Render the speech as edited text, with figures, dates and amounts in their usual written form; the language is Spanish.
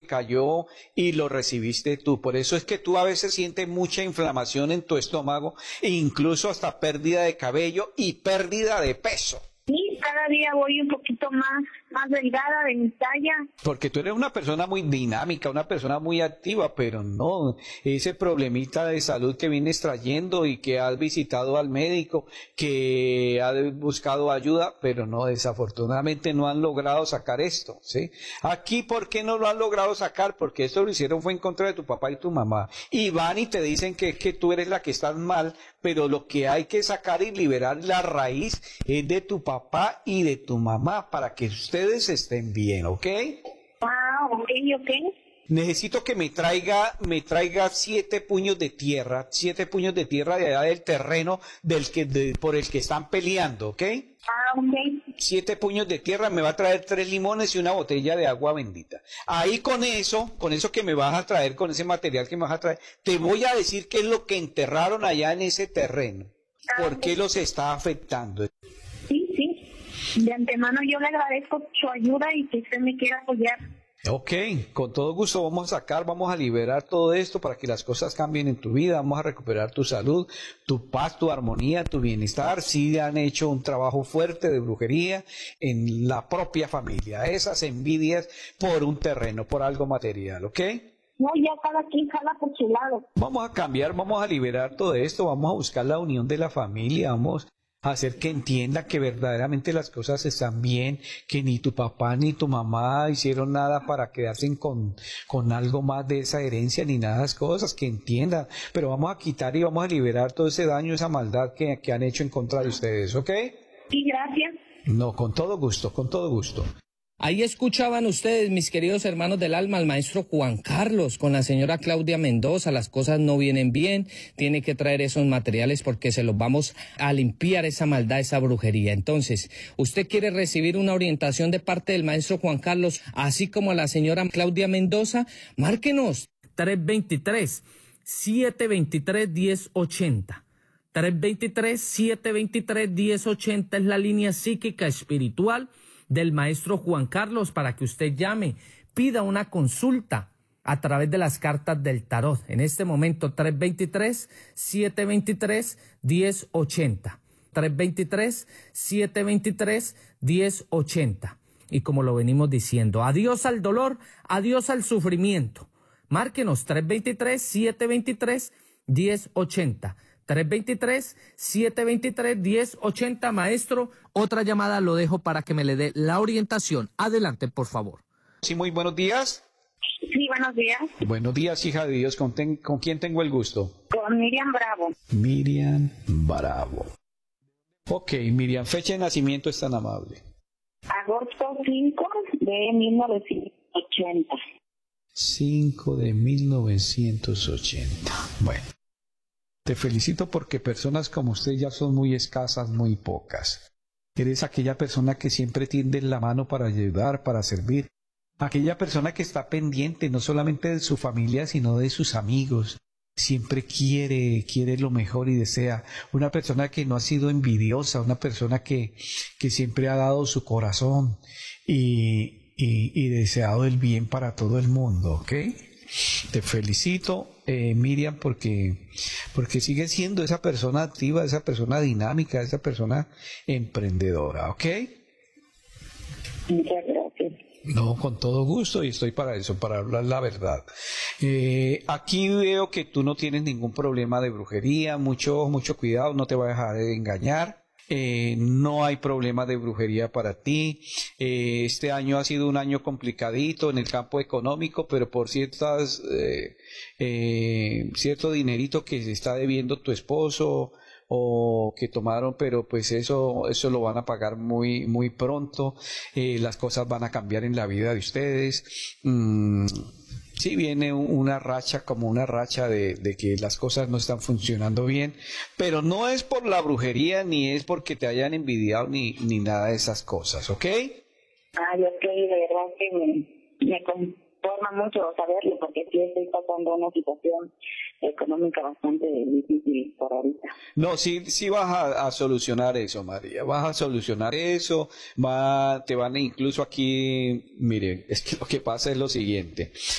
cayó y lo recibiste tú. Por eso es que tú a veces sientes mucha inflamación en tu estómago e incluso hasta pérdida de cabello y pérdida de peso. Sí, cada día voy un poquito más delgada de mi talla. Porque tú eres una persona muy dinámica, una persona muy activa, pero no, ese problemita de salud que vienes trayendo y que has visitado al médico, que has buscado ayuda, pero no, desafortunadamente no han logrado sacar esto, ¿sí? Aquí, ¿por qué no lo han logrado sacar? Porque esto lo hicieron fue en contra de tu papá y tu mamá. Y van y te dicen que es que tú eres la que estás mal, pero lo que hay que sacar y liberar la raíz es de tu papá y de tu mamá para que ustedes estén bien, ¿ok? Ah, ok. Necesito que me traiga 7 puños de tierra de allá del terreno por el que están peleando, ¿ok? Ah, ok. 7 puños de tierra, me va a traer 3 limones y una botella de agua bendita. Ahí con eso que me vas a traer, con ese material que me vas a traer, te voy a decir qué es lo que enterraron allá en ese terreno. ¿Por qué los está afectando? Sí. De antemano yo le agradezco su ayuda y que usted me quiera apoyar. Ok, con todo gusto vamos a liberar todo esto para que las cosas cambien en tu vida, vamos a recuperar tu salud, tu paz, tu armonía, tu bienestar. Sí han hecho un trabajo fuerte de brujería en la propia familia, esas envidias por un terreno, por algo material, ¿ok? No, ya cada quien jala por su lado. Vamos a cambiar, vamos a liberar todo esto, vamos a buscar la unión de la familia, vamos a hacer que entienda que verdaderamente las cosas están bien, que ni tu papá ni tu mamá hicieron nada para quedarse con algo más de esa herencia ni nada de esas cosas, que entienda, pero vamos a quitar y vamos a liberar todo ese daño, esa maldad que han hecho en contra de ustedes, ¿ok? Sí, gracias. No, con todo gusto, con todo gusto. Ahí escuchaban ustedes, mis queridos hermanos del alma, al maestro Juan Carlos con la señora Claudia Mendoza. Las cosas no vienen bien, tiene que traer esos materiales porque se los vamos a limpiar, esa maldad, esa brujería. Entonces, usted quiere recibir una orientación de parte del maestro Juan Carlos, así como a la señora Claudia Mendoza, márquenos 323-723-1080. 323-723-1080 es la línea psíquica espiritual del maestro Juan Carlos para que usted llame, pida una consulta a través de las cartas del tarot. En este momento 323-723-1080. 323-723-1080. Y como lo venimos diciendo, adiós al dolor, adiós al sufrimiento. Márquenos 323-723-1080. 323-723-1080, maestro. Otra llamada lo dejo para que me le dé la orientación. Adelante, por favor. Sí, muy buenos días. Sí, buenos días. Buenos días, hija de Dios. ¿Con quién tengo el gusto? Con Miriam Bravo. Miriam Bravo. Ok, Miriam, fecha de nacimiento es tan amable. Agosto 5 de 1980. 5 de 1980. Bueno. Te felicito porque personas como usted ya son muy escasas, muy pocas. Eres aquella persona que siempre tiende la mano para ayudar, para servir. Aquella persona que está pendiente no solamente de su familia, sino de sus amigos. Siempre quiere lo mejor y desea. Una persona que no ha sido envidiosa, una persona que siempre ha dado su corazón y deseado el bien para todo el mundo, ¿ok? Te felicito, Miriam, porque sigues siendo esa persona activa, esa persona dinámica, esa persona emprendedora, ¿ok? Muchas gracias. No, con todo gusto, y estoy para eso, para hablar la verdad. Aquí veo que tú no tienes ningún problema de brujería, mucho cuidado, no te vas a dejar de engañar. No hay problema de brujería para ti. Este año ha sido un año complicadito en el campo económico, pero por cierto dinerito que se está debiendo tu esposo o que tomaron, pero pues eso lo van a pagar muy pronto. Las cosas van a cambiar en la vida de ustedes. Sí viene una racha de que las cosas no están funcionando bien, pero no es por la brujería, ni es porque te hayan envidiado, ni nada de esas cosas, ¿ok? Ay, ok, de verdad que me conforma mucho saberlo, porque sí estoy pasando una situación económica bastante difícil por ahorita. No, sí vas a solucionar eso, María, vas a solucionar eso, te van incluso aquí, miren, es que lo que pasa es lo siguiente.